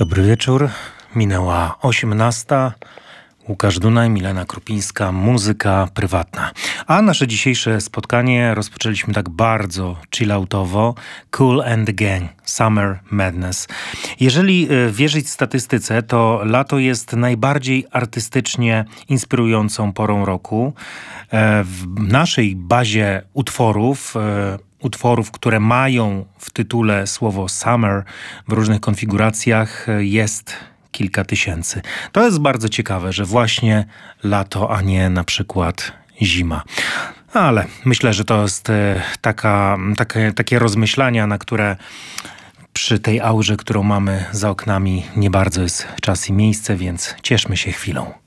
Dobry wieczór. Minęła 18. Łukasz Dunaj, Milena Krupińska, muzyka prywatna. A nasze dzisiejsze spotkanie rozpoczęliśmy tak bardzo chilloutowo. Kool and the Gang, Summer Madness. Jeżeli wierzyć statystyce, to lato jest najbardziej artystycznie inspirującą porą roku. W naszej bazie utworów, które mają w tytule słowo summer w różnych konfiguracjach, jest kilka tysięcy. To jest bardzo ciekawe, że właśnie lato, a nie na przykład zima. Ale myślę, że to jest takie rozmyślania, na które przy tej aurze, którą mamy za oknami, nie bardzo jest czas i miejsce, więc cieszmy się chwilą.